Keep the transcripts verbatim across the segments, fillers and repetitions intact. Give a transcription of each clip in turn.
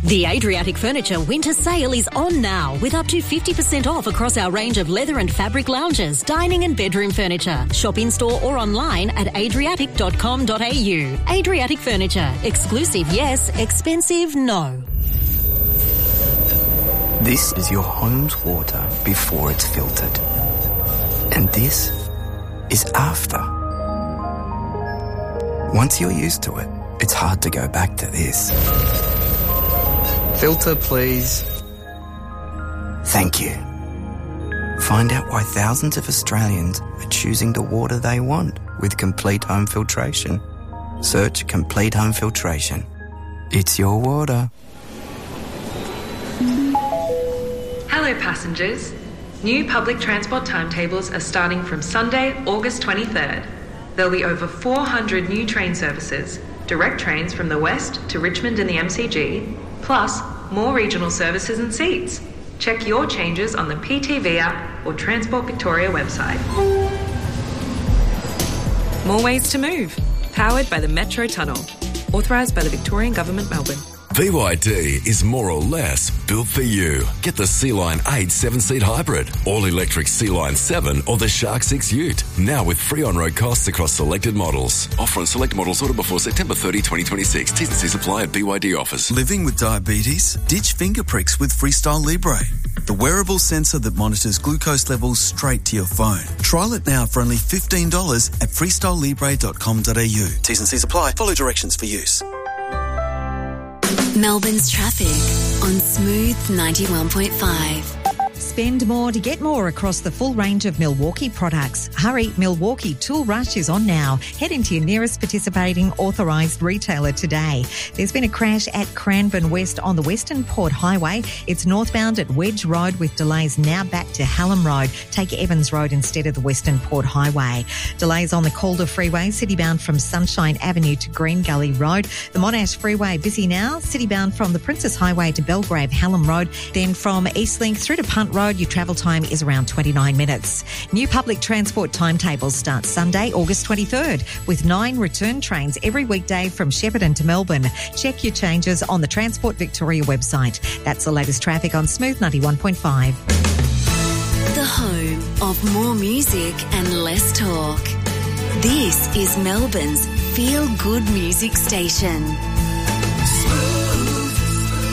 The Adriatic Furniture Winter Sale is on now with up to fifty percent off across our range of leather and fabric lounges, dining and bedroom furniture. Shop in-store or online at adriatic dot com dot a u. Adriatic Furniture. Exclusive, yes. Expensive, no. This is your home's water before it's filtered. And this is after. Once you're used to it, it's hard to go back to this. Filter, please. Thank you. Find out why thousands of Australians are choosing the water they want with Complete Home Filtration. Search Complete Home Filtration. It's your water. Hello passengers. New public transport timetables are starting from Sunday, August twenty-third. There'll be over four hundred new train services, direct trains from the west to Richmond and the M C G, plus more regional services and seats. Check your changes on the P T V app or Transport Victoria website. More ways to move. Powered by the Metro Tunnel. Authorised by the Victorian Government, Melbourne. B Y D is more or less built for you. Get the Sea-Line eight seven-seat hybrid, all-electric Sea-Line seven or the Shark six Ute. Now with free on-road costs across selected models. Offer on select models ordered before September thirtieth, twenty twenty-six. T's and C's apply at B Y D office. Living with diabetes? Ditch finger pricks with Freestyle Libre. The wearable sensor that monitors glucose levels straight to your phone. Trial it now for only fifteen dollars at freestyle libre dot com dot a u. T's and C's apply. Follow directions for use. Melbourne's traffic on Smooth ninety-one point five. Spend more to get more across the full range of Milwaukee products. Hurry, Milwaukee Tool Rush is on now. Head into your nearest participating authorised retailer today. There's been a crash at Cranbourne West on the Western Port Highway. It's northbound at Wedge Road with delays now back to Hallam Road. Take Evans Road instead of the Western Port Highway. Delays on the Calder Freeway, citybound from Sunshine Avenue to Green Gully Road. The Monash Freeway busy now, citybound from the Princess Highway to Belgrave Hallam Road. Then from Eastlink through to Punt Road, your travel time is around twenty-nine minutes. New public transport timetables start Sunday, August twenty-third, with nine return trains every weekday from Shepparton to Melbourne. Check your changes on the Transport Victoria website. That's the latest traffic on Smooth ninety-one point five. The home of more music and less talk. This is Melbourne's feel-good music station. Smooth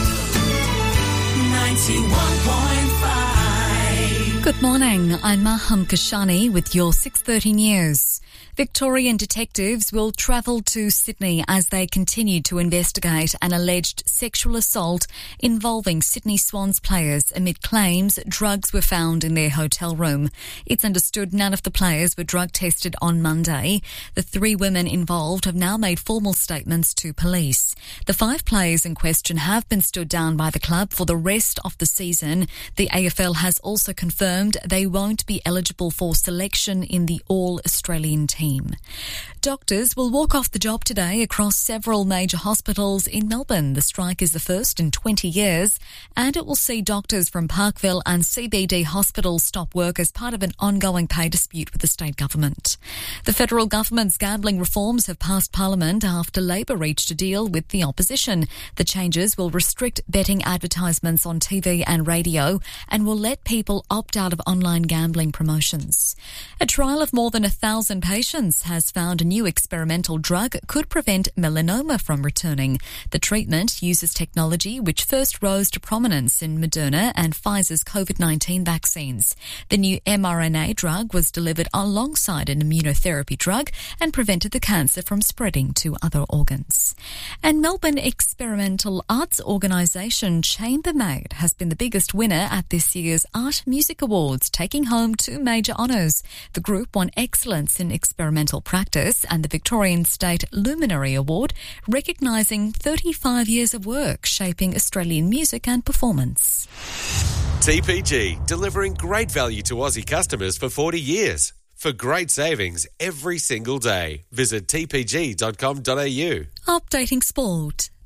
ninety-one point five. Good morning, I'm Maham Kashani with your six thirty news. Victorian detectives will travel to Sydney as they continue to investigate an alleged sexual assault involving Sydney Swans players amid claims drugs were found in their hotel room. It's understood none of the players were drug tested on Monday. The three women involved have now made formal statements to police. The five players in question have been stood down by the club for the rest of the season. The A F L has also confirmed they won't be eligible for selection in the All-Australian team. Doctors will walk off the job today across several major hospitals in Melbourne. The strike is the first in twenty years, and it will see doctors from Parkville and C B D hospitals stop work as part of an ongoing pay dispute with the state government. The federal government's gambling reforms have passed Parliament after Labor reached a deal with the opposition. The changes will restrict betting advertisements on T V and radio and will let people opt out of online gambling promotions. A trial of more than a thousand patients has found a new experimental drug could prevent melanoma from returning. The treatment uses technology which first rose to prominence in Moderna and Pfizer's COVID nineteen vaccines. The new mRNA drug was delivered alongside an immunotherapy drug and prevented the cancer from spreading to other organs. And Melbourne experimental arts organisation Chambermaid has been the biggest winner at this year's Art Music Awards, taking home two major honours. The group won Excellence in Experimental Practice and the Victorian State Luminary Award, recognising thirty-five years of work shaping Australian music and performance. T P G, delivering great value to Aussie customers for forty years. For great savings every single day, visit t p g dot com dot a u. Updating sport.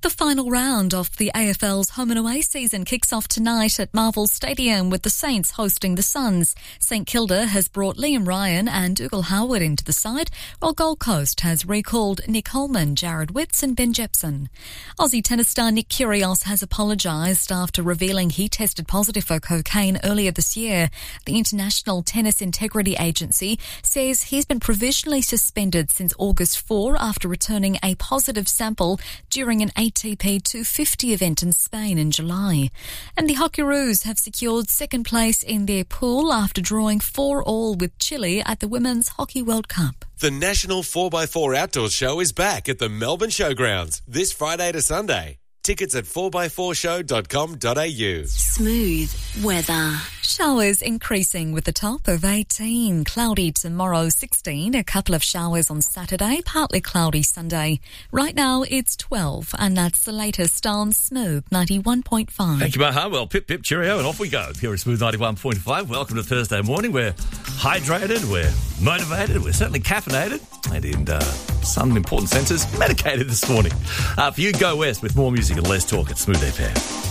The final round of the A F L's home and away season kicks off tonight at Marvel Stadium with the Saints hosting the Suns. St Kilda has brought Liam Ryan and Dougal Howard into the side, while Gold Coast has recalled Nick Holman, Jared Witts and Ben Jepson. Aussie tennis star Nick Kyrgios has apologised after revealing he tested positive for cocaine earlier this year. The International Tennis Integrity Agency says he's been provisionally suspended since August fourth after returning a positive sample during an A T P two fifty event in Spain in July. And the Hockeyroos have secured second place in their pool after drawing four all with Chile at the Women's Hockey World Cup. The National four by four Outdoors Show is back at the Melbourne Showgrounds this Friday to Sunday. Tickets at four by four show dot com dot a u. Smooth weather. Showers increasing with a top of eighteen. Cloudy tomorrow, sixteen. A couple of showers on Saturday, partly cloudy Sunday. Right now it's twelve, and that's the latest on Smooth ninety-one point five. Thank you, Maha. Well, pip, pip, cheerio, and off we go. Here at Smooth ninety-one point five. Welcome to Thursday morning. We're hydrated, we're motivated, we're certainly caffeinated, and in uh, some important senses, medicated this morning. Uh, for you, go west with more music and less talk at Smooth F M.